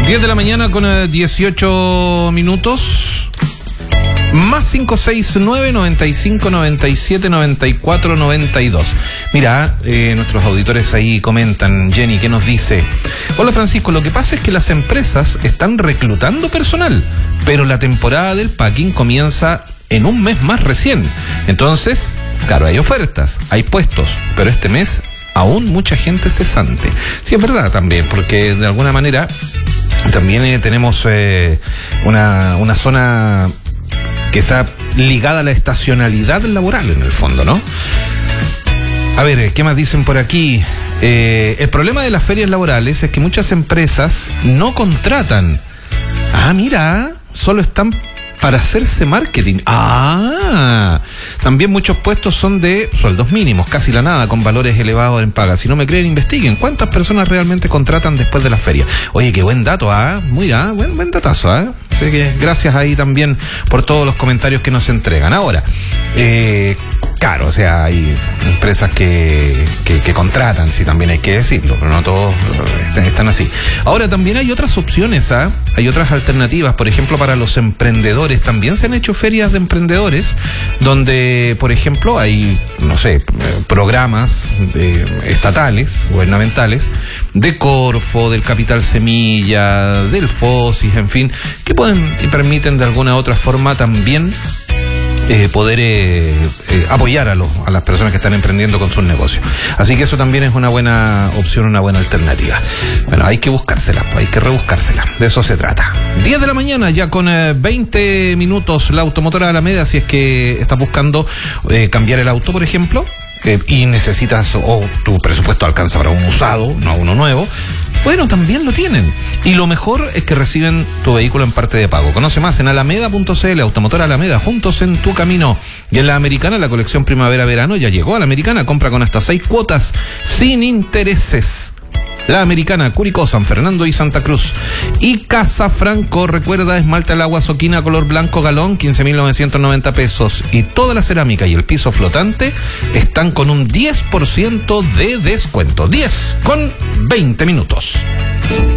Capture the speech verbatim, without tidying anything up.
diez de la mañana con eh, dieciocho minutos. Más cinco seis nueve, noventa y cinco, noventa y siete, noventa y cuatro, noventa y dos. Mira, eh, nuestros auditores ahí comentan. Jenny, ¿qué nos dice? Hola Francisco, lo que pasa es que las empresas están reclutando personal, pero la temporada del packing comienza en un mes más recién. Entonces, claro, hay ofertas, hay puestos, pero este mes aún mucha gente cesante. Sí, es verdad también, porque de alguna manera también eh, tenemos eh, una, una zona que está ligada a la estacionalidad laboral en el fondo, ¿no? A ver, ¿qué más dicen por aquí? Eh, el problema de las ferias laborales es que muchas empresas no contratan. Ah, mira, solo están para hacerse marketing. Ah, también muchos puestos son de sueldos mínimos, casi la nada, con valores elevados en paga. Si no me creen, investiguen. ¿Cuántas personas realmente contratan después de la feria? Oye, qué buen dato, ¿ah? ¿eh? Muy, ¿ah? Buen, buen datazo, ¿ah? ¿eh? Así que gracias ahí también por todos los comentarios que nos entregan. Ahora, eh, claro, o sea, hay empresas que, que, que contratan, sí, también hay que decirlo, pero no todos están, están así. Ahora, también hay otras opciones, ¿ah? Hay otras alternativas, por ejemplo, para los emprendedores. También se han hecho ferias de emprendedores, donde, por ejemplo, hay, no sé, programas de, estatales, gubernamentales, de Corfo, del Capital Semilla, del FOSIS, en fin, que pueden y permiten de alguna u otra forma también Eh, poder eh, eh, apoyar a, los, a las personas que están emprendiendo con sus negocios. Así que eso también es una buena opción, una buena alternativa. Bueno, hay que buscárselas, hay que rebuscárselas. De eso se trata. diez de la mañana, ya con eh, veinte minutos, la Automotora Alameda, si es que estás buscando eh, cambiar el auto, por ejemplo, eh, y necesitas, o tu presupuesto alcanza para un usado, no uno nuevo. Bueno, también lo tienen. Y lo mejor es que reciben tu vehículo en parte de pago. Conoce más en alameda punto c l, Automotora Alameda, juntos en tu camino. Y en la Americana, la colección primavera-verano ya llegó a la Americana. Compra con hasta seis cuotas sin intereses. La Americana, Curicó, San Fernando y Santa Cruz. Y Casa Franco, recuerda, esmalte al agua Soquina color blanco galón, quince mil novecientos noventa pesos. Y toda la cerámica y el piso flotante están con un diez por ciento de descuento. diez con veinte minutos.